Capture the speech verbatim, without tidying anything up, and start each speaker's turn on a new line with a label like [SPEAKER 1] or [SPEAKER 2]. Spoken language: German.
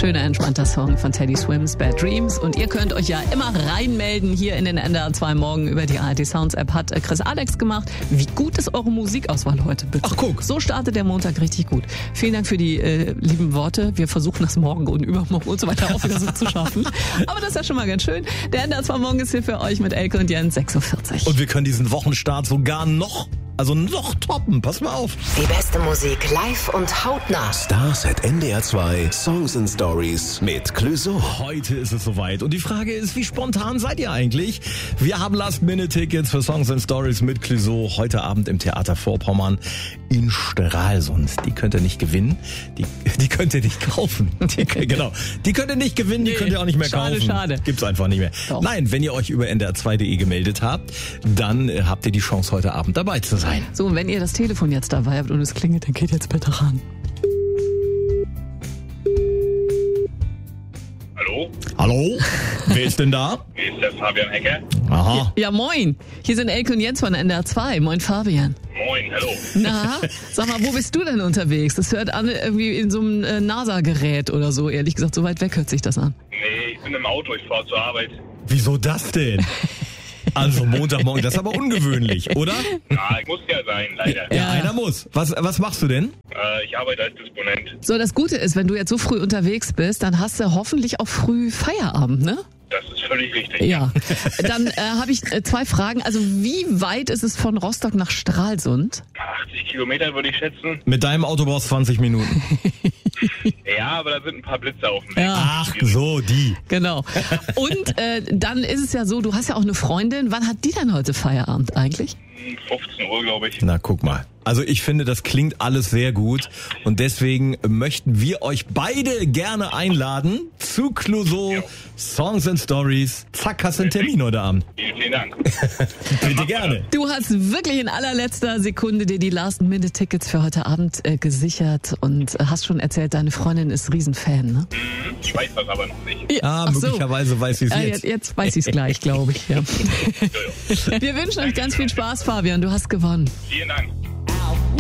[SPEAKER 1] Schöner, entspannter Song von Teddy Swims, Bad Dreams. Und ihr könnt euch ja immer reinmelden hier in den N D R zwei Morgen über die A R D Sounds App. Hat Chris Alex gemacht. Wie gut ist eure Musikauswahl heute, bitte?
[SPEAKER 2] Ach, guck.
[SPEAKER 1] So startet der Montag richtig gut. Vielen Dank für die äh, lieben Worte. Wir versuchen das morgen und übermorgen und so weiter auch wieder so zu schaffen. Aber das ist ja schon mal ganz schön. Der N D R zwei Morgen ist hier für euch mit Elke und Jens, sechs Uhr vierzig.
[SPEAKER 2] Und wir können diesen Wochenstart sogar noch, also noch toppen. Pass mal auf.
[SPEAKER 3] Die beste Musik live und hautnah.
[SPEAKER 4] Stars at N D R zwei Songs and Stories mit Clouseau.
[SPEAKER 2] Heute ist es soweit. Und die Frage ist, wie spontan seid ihr eigentlich? Wir haben Last-Minute-Tickets für Songs and Stories mit Clouseau heute Abend im Theater Vorpommern in Stralsund. Die könnt ihr nicht gewinnen. Die, die könnt ihr nicht kaufen. Die, genau. Die könnt ihr nicht gewinnen, die
[SPEAKER 1] Nee,
[SPEAKER 2] könnt ihr auch nicht mehr
[SPEAKER 1] schade,
[SPEAKER 2] kaufen.
[SPEAKER 1] schade.
[SPEAKER 2] Gibt's einfach nicht mehr.
[SPEAKER 1] Doch.
[SPEAKER 2] Nein, wenn ihr euch über N D R zwei punkt de gemeldet habt, dann äh, habt ihr die Chance, heute Abend dabei zu sein.
[SPEAKER 1] So, und wenn ihr das Telefon jetzt dabei habt und es klingelt, dann geht jetzt bitte ran.
[SPEAKER 5] Hallo,
[SPEAKER 2] Hallo? Wer ist denn da?
[SPEAKER 5] hier ist der Fabian Hecker.
[SPEAKER 2] Aha.
[SPEAKER 1] Ja, moin. Hier sind Elke und Jens von N D R zwei. Moin, Fabian.
[SPEAKER 5] Moin, hallo.
[SPEAKER 1] Na, sag mal, wo bist du denn unterwegs? Das hört an irgendwie in so einem äh, NASA-Gerät oder so. Ehrlich gesagt, so weit weg hört sich das an.
[SPEAKER 5] Nee, ich bin im Auto, ich fahre zur Arbeit.
[SPEAKER 2] Wieso das denn? Also Montagmorgen, das ist aber ungewöhnlich, oder?
[SPEAKER 5] Na, ich muss ja sein, leider.
[SPEAKER 2] Ja, einer muss. Was, was machst du denn?
[SPEAKER 5] Äh, ich arbeite als Disponent.
[SPEAKER 1] So, das Gute ist, wenn du jetzt so früh unterwegs bist, dann hast du hoffentlich auch früh Feierabend, ne?
[SPEAKER 5] Das ist völlig richtig.
[SPEAKER 1] Ja. Dann äh, habe ich äh, zwei Fragen. Also wie weit ist es von Rostock nach Stralsund?
[SPEAKER 5] achtzig Kilometer würde ich schätzen.
[SPEAKER 2] Mit deinem Auto brauchst du zwanzig Minuten.
[SPEAKER 5] Ja, aber da sind ein paar Blitze auf dem Weg.
[SPEAKER 1] Ja.
[SPEAKER 2] Ach, so, die.
[SPEAKER 1] Genau. Und äh, dann ist es ja so, du hast ja auch eine Freundin. Wann hat die denn heute Feierabend eigentlich?
[SPEAKER 5] fünfzehn Uhr, glaube ich.
[SPEAKER 2] Na, guck mal. Also ich finde, das klingt alles sehr gut und deswegen möchten wir euch beide gerne einladen zu Clouseau,
[SPEAKER 5] Ja.
[SPEAKER 2] Songs and Stories. Zack, hast du einen Termin heute Abend.
[SPEAKER 5] Vielen, vielen Dank.
[SPEAKER 2] Bitte gerne.
[SPEAKER 1] Du hast wirklich in allerletzter Sekunde dir die Last-Minute-Tickets für heute Abend äh, gesichert und äh, hast schon erzählt, deine Freundin ist Riesenfan, ne?
[SPEAKER 5] Ich weiß das aber noch nicht.
[SPEAKER 2] Ah,
[SPEAKER 1] Ach so.
[SPEAKER 2] möglicherweise weiß sie es
[SPEAKER 1] Ah,
[SPEAKER 2] jetzt.
[SPEAKER 1] jetzt. Jetzt weiß ich es gleich, glaube ich. Ja.
[SPEAKER 5] Ja, ja.
[SPEAKER 1] Wir wünschen euch ganz viel Spaß, Fabian. Du hast gewonnen.
[SPEAKER 5] Vielen Dank.